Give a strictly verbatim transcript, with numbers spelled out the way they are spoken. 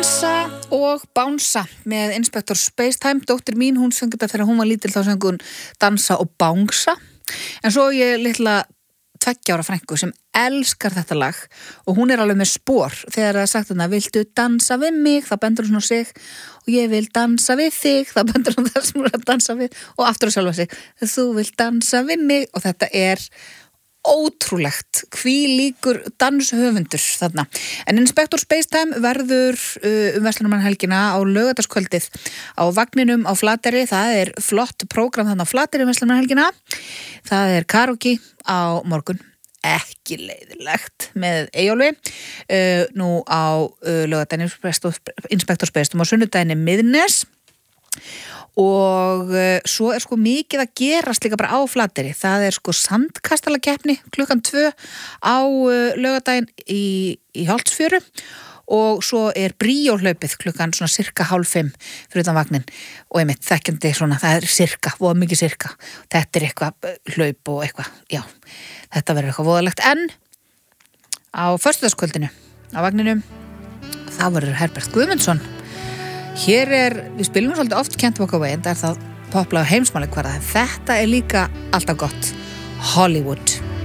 Dansa og bánsa með Inspektor Spacetime. Dóttir mín, hún söng þetta þegar hún var lítil, þá söng hún Dansa og bánsa. En svo ég litla tveggja ára frænku sem elskar þetta lag og hún er alveg með spor þegar það er sagt þarna, viltu dansa við mig, þá bendur hún svona á sig og ég vil dansa við þig, þá bendur hún það sem hún er að dansa við og aftur að sjálfa sig, þú vilt dansa við mig og þetta er ótrúlegt, hví líkur danshöfundur þarna. En Inspektor Spacetime verður uh, um verslunarmannhelgina á laugardagskvöldið á vagninum á Flateyri. Það er flott prógram þarna á Flateyri um verslunarmannhelgina. Það er karaoke á morgun, ekki leiðilegt með Eyjólfi. Uh, nú á uh, laugardaginn Inspektor Spacetime og sunnudaginn er Miðnes. Og uh, svo er sko mikið að gerast líka bara á Flateyri. Það er sko sandkastalakeppni klukkan tvö á uh, laugardaginn í, í Holtsfjöru og svo er bríóhlaupið klukkan svona cirka hálf fimm fyrir utan vagnin og einmitt þekkjandi svona, það er cirka, voða mikið cirka. Þetta er eitthvað hlaup og eitthvað, já, þetta verður eitthvað voðalegt. En á föstudagskvöldinu á vagninum, það verður Herbert Guðmundsson. Hér er, við spilum svolítið oft Can't Walk Away, en það er það poplag heimsmælikvarða. Þetta er líka alltaf gott. Hollywood.